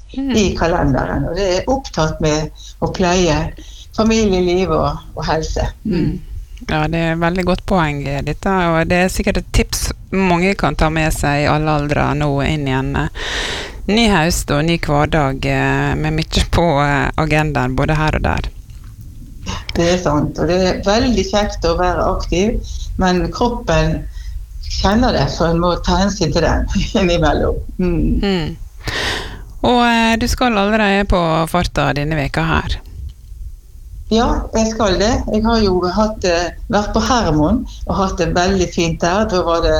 i kalenderen, og det opptatt med å pleie familieliv og helse. Ja, det veldig godt poeng dette, og det sikkert et tips mange kan ta med seg i alle aldre nå inn i en ny høst og ny hverdag med mye på agendaen, både her og der. Det sant, og det veldig kjekt å være aktiv, men kroppen kjenner det, så en må ta hensyn til den innimellom. Og du skal allerede på farta denne veka her. Ja, jeg skal det. Jeg har jo vært på Hermon og hatt det veldig fint der. Da var det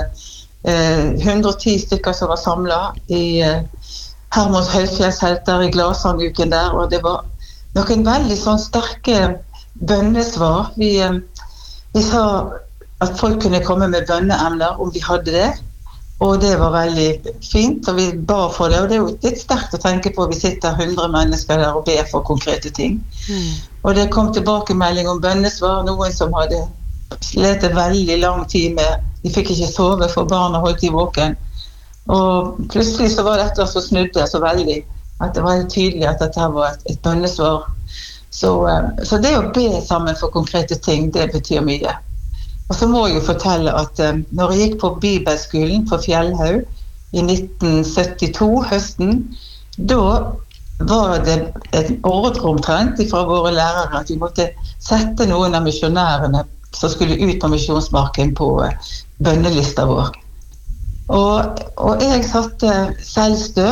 110 stykker som var samlet i Hermons høyfjellshelter i Glasanguken der, og det var noen veldig sånn sterke bønnesvar. Vi sa at folk kunne komme med bønneemner om de hadde det, og det var veldig fint, og vi ba for det, og det er jo litt sterkt å tenke på. Vi sitter 100 mennesker der og ber for konkrete ting. Og det kom tilbakemelding om bønnesvar, noen som hadde slet veldig lang tid med, de fikk ikke sove for barna holdt de våken, og plutselig så var dette som snudde så veldig, at det var helt tydelig at dette var et bønnesvar. Så det å be sammen for konkrete ting, det betyr mye. Og så må jeg jo fortelle at når jeg gikk på Bibelskolen på Fjellhaug i 1972, høsten, da var det et ordre omtrent fra våre lærere at vi måtte sette noen av misjonærene som skulle ut på misjonsmarken på bønnelista vår. Og jeg satte Selstø,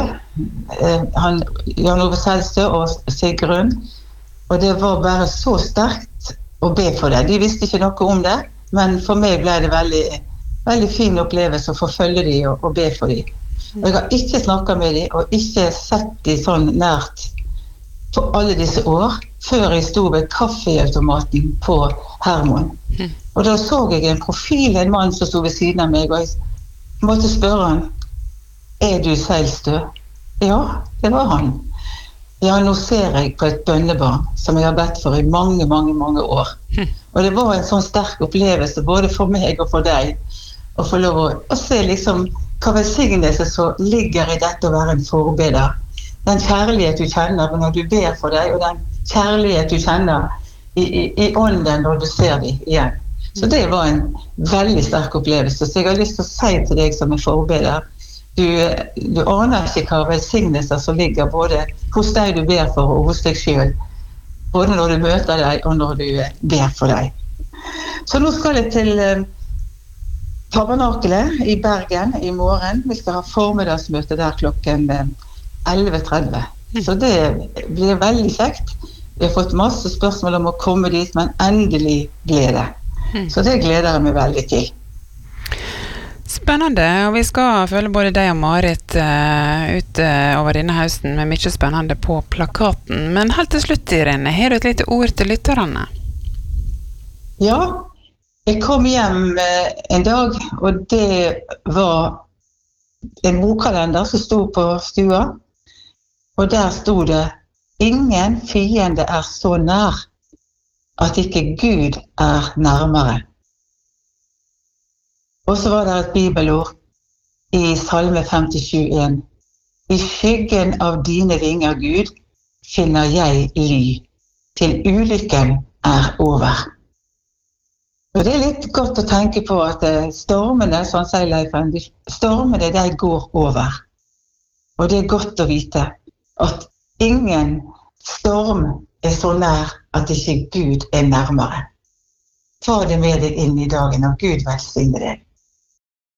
Jan Ove Selstø og Sigrun, og det var bare så sterkt å be for det. De visste ikke noe om det, men for meg ble det veldig fin opplevelse å forfølge de og be for de. Og jeg har ikke snakket med de, og ikke sett de sånn nært på alle disse år, før jeg sto ved kaffeautomaten på Hermon. Og da så jeg en profil, en mann som sto ved siden av meg, og jeg måtte spørre han, du Selstø? Ja, det var han. Ja, nå ser jeg på et bønnebarn som jeg har bedt for i mange, mange, mange år. Og det var en sånn sterk opplevelse, både for meg og for deg, å få lov å se liksom hva velsignelse som ligger i dette å være en forbeder. Den kjærlighet du kjenner når du ber for deg, og den kjærlighet du kjenner i ånden når du ser dem igjen. Så det var en veldig sterk opplevelse. Så jeg har lyst til å si til deg som en forbeder, du aner ikke hva velsignelser som ligger både hos deg du ber for og hos deg selv, både når du møter deg og når du ber for deg. Så nå skal jeg til Tabernakelet i Bergen i morgen. Vi skal ha formiddagsmøte der klokken 11:30. Så det blir veldig kjekt. Vi har fått masse spørsmål om å komme dit, men endelig ble det. Så det gleder jeg meg veldig til. Spennende, og vi skal følge både deg og Marit ut over denne høsten med mye spennende på plakaten. Men helt til slutt, Irene, har du et lite ord til lytterne? Ja, jeg kom hjem en dag, og det var en bokkalender som sto på stua, og der sto det, ingen fiende er så nær at ikke Gud er nærmere. Og så var det et bibelord i Salme 57:1. I skyggen av dine vinger, Gud, finner jeg ly, til ulykken er over. Og det er litt godt å tenke på at stormene, sånn sier Leifen, stormene de går over. Og det er godt å vite at ingen storm er så nær at ikke Gud er nærmere. Ta det med deg inn i dagen, og Gud velsigne deg.